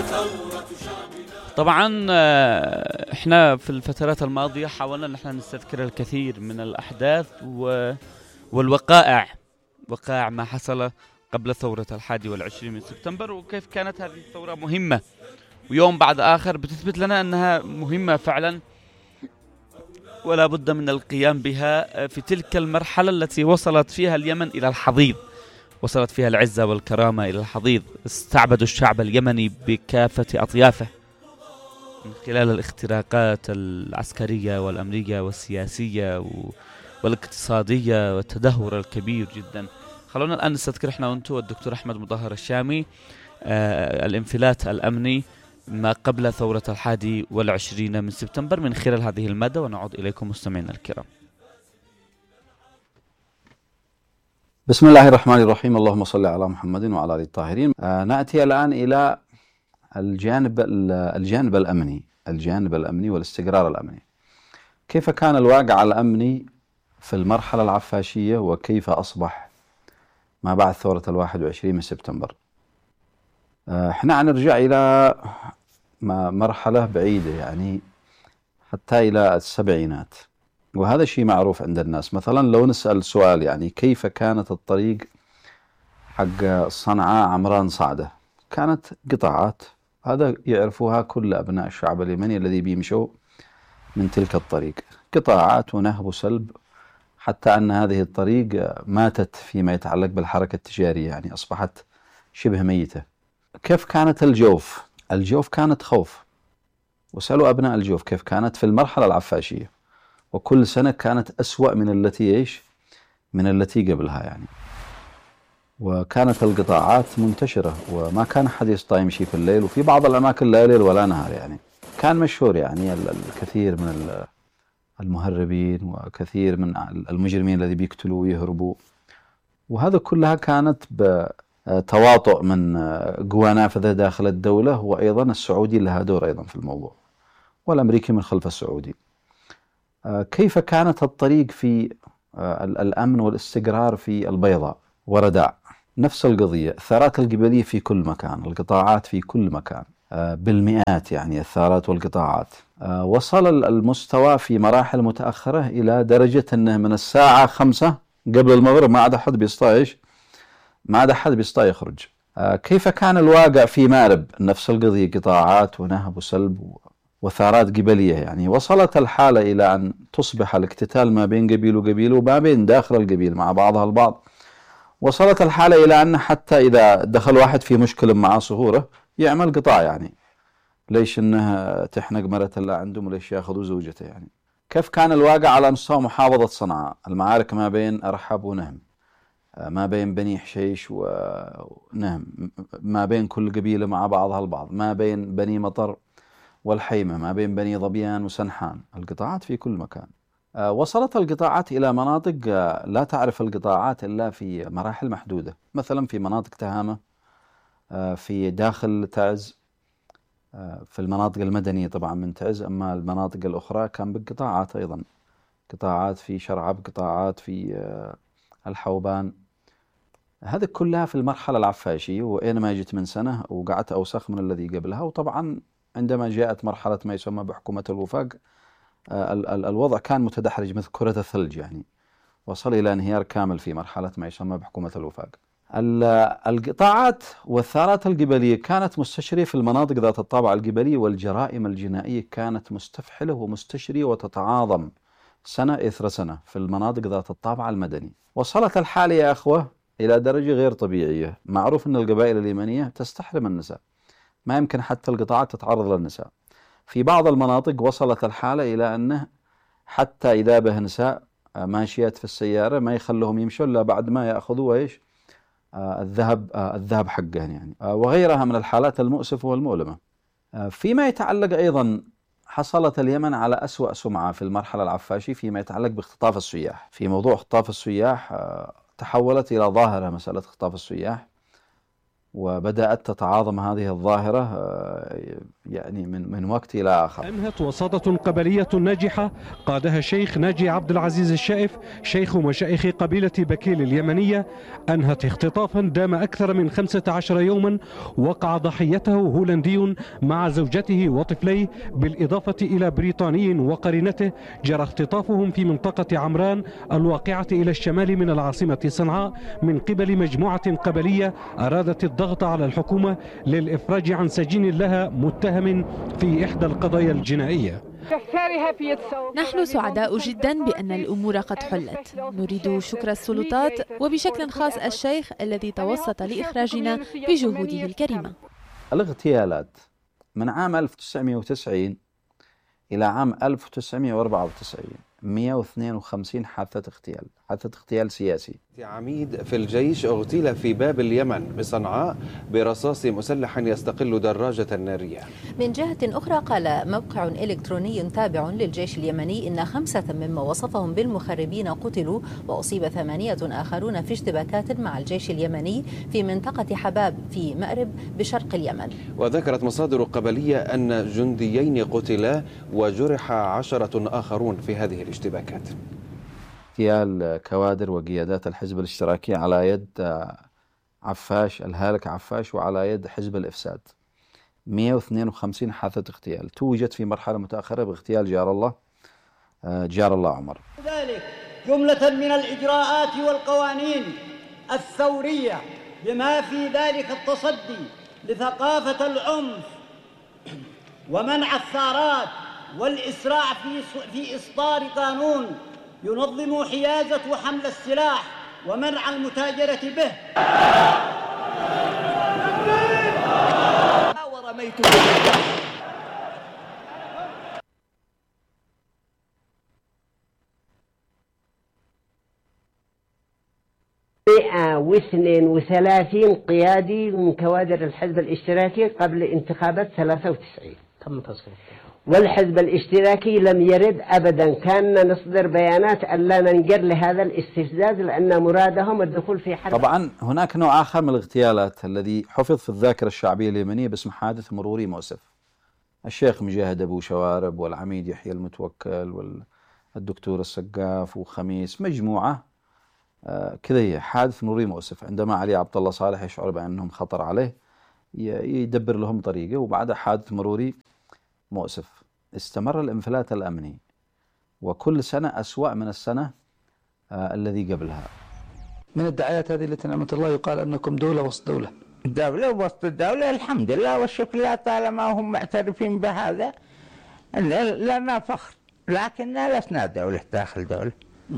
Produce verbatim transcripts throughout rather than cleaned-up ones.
طبعا آه، احنا في الفترات الماضية حاولنا ان احنا نستذكر الكثير من الاحداث و... والوقائع، وقائع ما حصل قبل ثورة الحادي والعشرين من سبتمبر، وكيف كانت هذه الثورة مهمة، ويوم بعد آخر بتثبت لنا أنها مهمة فعلا، ولا بد من القيام بها في تلك المرحلة التي وصلت فيها اليمن إلى الحضيض، وصلت فيها العزة والكرامة إلى الحضيض. استعبدوا الشعب اليمني بكافة أطيافه من خلال الاختراقات العسكرية والأمنية والسياسية والاقتصادية والتدهور الكبير جدا. خلونا الآن نستذكر احنا وانتو والدكتور أحمد مظهر الشامي آه الانفلات الأمني ما قبل ثورة الحادي والعشرين من سبتمبر من خلال هذه المادة، ونعود إليكم مستمعينا الكرام. بسم الله الرحمن الرحيم، اللهم صل على محمد وعلى آله الطاهرين. آه نأتي الآن إلى الجانب الجانب الأمني الجانب الأمني والاستقرار الأمني. كيف كان الواقع الأمني في المرحلة العفاشية وكيف أصبح ما بعد ثورة الواحد وعشرين من سبتمبر؟ احنا نرجع إلى مرحلة بعيدة، يعني حتى إلى السبعينات، وهذا شيء معروف عند الناس. مثلا لو نسأل سؤال يعني كيف كانت الطريق حق صنعاء عمران صعدة، كانت قطاعات، هذا يعرفوها كل أبناء الشعب اليمني الذي بيمشوا من تلك الطريق، قطاعات ونهب وسلب، حتى أن هذه الطريق ماتت فيما يتعلق بالحركة التجارية، يعني أصبحت شبه ميتة. كيف كانت الجوف؟ الجوف كانت خوف، وسألوا أبناء الجوف كيف كانت في المرحلة العفاشية، وكل سنة كانت أسوأ من التي إيش من التي قبلها يعني. وكانت القطاعات منتشرة وما كان أحد يستطيع يمشي في الليل، وفي بعض الأماكن لا ليل ولا نهار يعني. كان مشهور يعني الكثير من المهربين وكثير من المجرمين الذي بيقتلوا ويهربوا، وهذا كلها كانت بتواطؤ من قوى نافذة داخل الدولة، وأيضا السعودي لها دور أيضا في الموضوع، والأمريكي من خلف السعودي. كيف كانت الطريق في الأمن والاستقرار في البيضاء ورداع؟ نفس القضية، الثارات القبلية في كل مكان، القطاعات في كل مكان بالمئات يعني الثارات والقطاعات. وصل المستوى في مراحل متأخرة إلى درجة أنه من الساعة خمسة قبل المغرب ما عاد أحد بيستطيع ما عاد أحد بيستطيع يخرج. كيف كان الواقع في مأرب؟ نفس القضية، قطاعات ونهب وسلب وثارات قبلية يعني. وصلت الحالة إلى أن تصبح الاقتتال ما بين قبيل وقبيل وما بين داخل القبيل مع بعضها البعض. وصلت الحالة إلى أن حتى إذا دخل واحد في مشكلة مع صهورة يعمل قطاع، يعني ليش إنه تحنق مرة اللي عندهم وليش يأخذوا زوجته يعني. كيف كان الواقع على مستوى محافظة صنعاء؟ المعارك ما بين أرحب ونهم، ما بين بني حشيش ونهم، ما بين كل قبيلة مع بعضها البعض، ما بين بني مطر والحيمة، ما بين بني ظبيان وسنحان، القطاعات في كل مكان. وصلت القطاعات إلى مناطق لا تعرف القطاعات إلا في مراحل محدودة، مثلا في مناطق تهامة، في داخل تعز، في المناطق المدنية طبعا من تعز، أما المناطق الأخرى كان بالقطاعات أيضا، قطاعات في شرعب، قطاعات في الحوبان. هذه كلها في المرحلة العفاشية، وأينما جيت من سنة وقعت أوسخ من الذي قبلها. وطبعا عندما جاءت مرحلة ما يسمى بحكومة الوفاق، الوضع كان متدحرج مثل كرة الثلج يعني، وصل إلى انهيار كامل في مرحلة ما يسمى بحكومة الوفاق. القطاعات والثارات القبلية كانت مستشرية في المناطق ذات الطابع القبلي، والجرائم الجنائية كانت مستفحلة ومستشرية وتتعاظم سنة إثر سنة في المناطق ذات الطابع المدني. وصلت الحالة يا أخوة إلى درجة غير طبيعية. معروف أن القبائل اليمنية تستحرم النساء، ما يمكن حتى القطاعات تتعرض للنساء. في بعض المناطق وصلت الحالة إلى أنه حتى إذا به نساء ماشيات في السيارة ما يخلوهم يمشوا إلا بعد ما يأخذوا إيش آه الذهب آه الذهب حقهم يعني، آه وغيرها من الحالات المؤسفة والمؤلمة. آه فيما يتعلق أيضا، حصلت اليمن على أسوأ سمعة في المرحلة العفاشي فيما يتعلق باختطاف السياح. في موضوع اختطاف السياح آه تحولت إلى ظاهرة مسألة اختطاف السياح، وبدأت تتعاظم هذه الظاهرة يعني من من وقت إلى آخر. أنهت وساطة قبلية ناجحة قادها الشيخ ناجي عبد العزيز الشائف شيخ مشايخ قبيلة بكيل اليمنية، أنهت اختطافا دام أكثر من خمسة عشر يوما وقع ضحيته هولندي مع زوجته وطفليه بالإضافة إلى بريطاني وقرينته، جرى اختطافهم في منطقة عمران الواقعة إلى الشمال من العاصمة صنعاء من قبل مجموعة قبلية أرادت الضغط على الحكومة للإفراج عن سجين لها متهم في إحدى القضايا الجنائية. نحن سعداء جدا بأن الأمور قد حلت، نريد شكر السلطات وبشكل خاص الشيخ الذي توسط لإخراجنا بجهوده الكريمة. الاغتيالات من عام ألف وتسعمئة وتسعين إلى عام ألف وتسعمئة وأربعة وتسعين مئة واثنين وخمسين حادثة اغتيال، حادثة اغتيال سياسي. عميد في الجيش اغتيل في باب اليمن بصنعاء برصاص مسلح يستقل دراجة نارية. من جهة أخرى قال موقع إلكتروني تابع للجيش اليمني إن خمسة مما وصفهم بالمخربين قتلوا، وأصيب ثمانية آخرون في اشتباكات مع الجيش اليمني في منطقة حباب في مأرب بشرق اليمن. وذكرت مصادر قبلية أن جنديين قتلا وجرح عشرة آخرون في هذه الاشتباكات. اغتيال كوادر وقيادات الحزب الاشتراكي على يد عفاش الهالك عفاش وعلى يد حزب الإفساد. مئة واثنين وخمسين حادثة اغتيال توجت في مرحلة متأخرة باغتيال جار الله جار الله عمر. ذلك جملة من الإجراءات والقوانين الثورية بما في ذلك التصدي لثقافة العنف ومنع الثارات والإسراع في في إصدار قانون ينظم حيازة وحمل السلاح ومنع المتاجرة به. ورميت مئة واثنين وثلاثين قيادي من كوادر الحزب الاشتراكي قبل انتخابات ثلاثة وتسعين تم تصفيته، والحزب الاشتراكي لم يرد أبدا. كان نصدر بيانات ألا ننجر لهذا الاستفزاز لأن مرادهم الدخول في حرب. طبعا هناك نوع آخر من الاغتيالات الذي حفظ في الذاكرة الشعبية اليمنية باسم حادث مروري مؤسف. الشيخ مجاهد أبو شوارب والعميد يحيى المتوكل والدكتور السقاف وخميس مجموعة آه كذا حادث مروري مؤسف. عندما علي عبد الله صالح يشعر بأنهم خطر عليه يدبر لهم طريقة، وبعد حادث مروري مؤسف. استمر الانفلات الأمني وكل سنة أسوأ من السنة آه الذي قبلها. من الدعايات هذه التي نعمة الله يقال أنكم دولة وسط دولة. دولة وسط الدولة، الحمد لله والشكر لله طالما هم معترفين بهذا لنا فخر، لكننا لسنا دولة داخل دولة.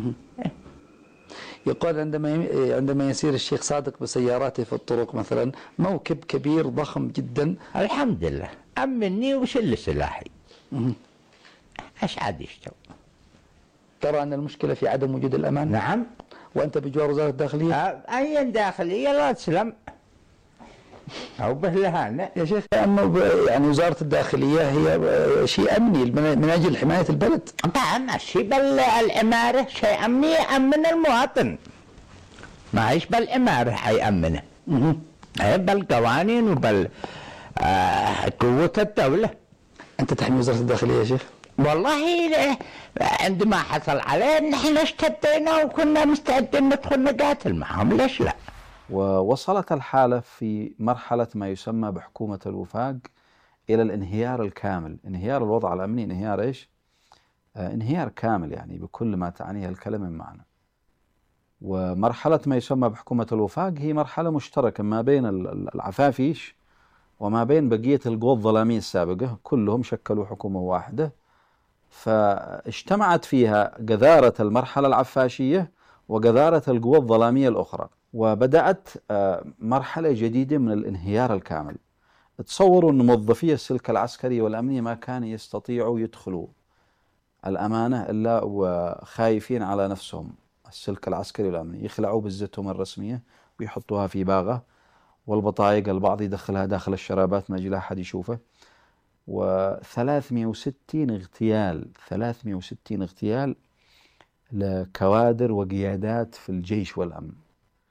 يقال عندما عندما يسير الشيخ صادق بسياراته في الطرق مثلا موكب كبير ضخم جدا، الحمد لله أمني وشل سلاحي. ايش عاد يشتغل؟ ترى أن المشكلة في عدم وجود الأمان؟ نعم. وأنت بجوار وزارة الداخلية؟ أي داخلية لا تسلم أو بهلهانة يا شيخ. يعني وزارة الداخلية هي شيء أمني من أجل حماية البلد. طبعا الشيء بالإمارة شيء أمني يأمن المواطن، ما إيش بالإمارة حيأمنه بالقوانين وبال آه قوة الدولة. أنت تحمي وزارة الداخلية يا شيخ؟ والله عندما حصل عليه نحن اشتدينا وكنا مستعدين ندخل نقاتل معهم، ليش لا؟ ووصلت الحالة في مرحلة ما يسمى بحكومة الوفاق إلى الانهيار الكامل. انهيار الوضع الأمني، انهيار إيش؟ آه انهيار كامل يعني بكل ما تعنيه الكلمة من معنى. ومرحلة ما يسمى بحكومة الوفاق هي مرحلة مشتركة ما بين العفافيش وما بين بقية القوى الظلامية السابقة، كلهم شكلوا حكومة واحدة، فاجتمعت فيها قذارة المرحلة العفاشية وقذارة القوى الظلامية الأخرى، وبدأت مرحلة جديدة من الانهيار الكامل. تصوروا أن موظفي السلك العسكري والأمني ما كانوا يستطيعوا يدخلوا الأمانة إلا وخايفين على نفسهم. السلك العسكري والأمني يخلعوا بزتهم الرسمية ويحطوها في باغة، والبطايق البعض يدخلها داخل الشرابات ما يجي لا أحد يشوفه. وثلاثمئة وستين اغتيال ثلاثمئة وستين اغتيال لكوادر وقيادات في الجيش والأمن.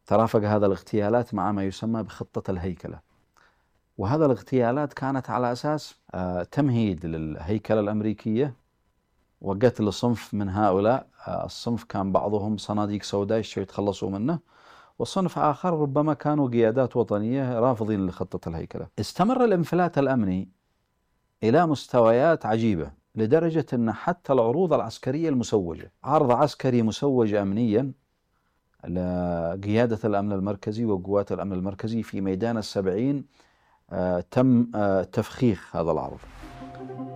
ترافق هذا الاغتيالات مع ما يسمى بخطة الهيكلة، وهذا الاغتيالات كانت على أساس تمهيد للهيكلة الأمريكية وقتل صنف من هؤلاء. الصنف كان بعضهم صناديق سوداء يشتروا يتخلصوا منه، وصنف آخر ربما كانوا قيادات وطنية رافضين لخطة الهيكلة. استمر الانفلات الأمني إلى مستويات عجيبة، لدرجة أن حتى العروض العسكرية المسوجة، عرض عسكري مسوج أمنيا لقيادة الأمن المركزي وقوات الأمن المركزي في ميدان السبعين، تم تفخيخ هذا العرض.